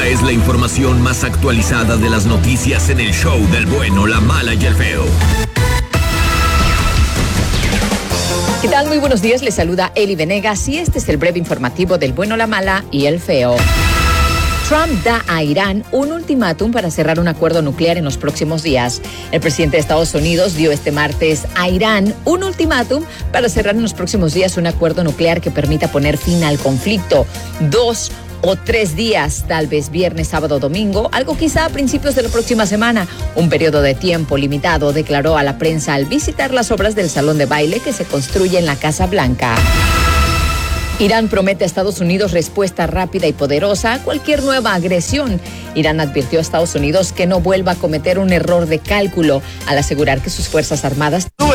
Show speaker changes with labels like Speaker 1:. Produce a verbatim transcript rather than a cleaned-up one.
Speaker 1: Esta es la información más actualizada de las noticias en el show del bueno, la mala y el feo.
Speaker 2: ¿Qué tal? Muy buenos días, les saluda Eli Venegas y este es el breve informativo del bueno, la mala y el feo. Trump da a Irán un ultimátum para cerrar un acuerdo nuclear en los próximos días. El presidente de Estados Unidos dio este martes a Irán un ultimátum para cerrar en los próximos días un acuerdo nuclear que permita poner fin al conflicto. Dos o tres días, tal vez viernes, sábado, domingo, algo quizá a principios de la próxima semana. Un periodo de tiempo limitado, declaró a la prensa al visitar las obras del salón de baile que se construye en la Casa Blanca. Irán promete a Estados Unidos respuesta rápida y poderosa a cualquier nueva agresión. Irán advirtió a Estados Unidos que no vuelva a cometer un error de cálculo al asegurar que sus fuerzas armadas